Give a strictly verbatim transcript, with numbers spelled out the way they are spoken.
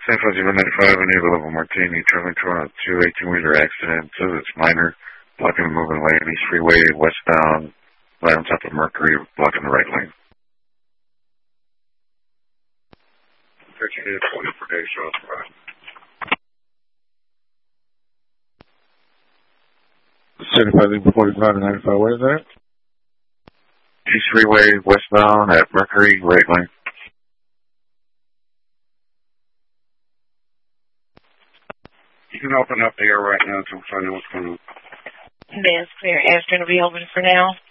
San Francisco ninety-five, I need a level Martini, traveling to a two eighteen-wheeler accident. Says it's minor, blocking the moving lane. East Freeway, westbound, right on top of Mercury, blocking the right lane. thirteen twenty per day, show us right. seventy-five, leaving forty-five to ninety-five, where is that? East Freeway, westbound at Mercury, right lane. You can open up the air right now to find out what's going on. That's clear. Air's going to be open for now.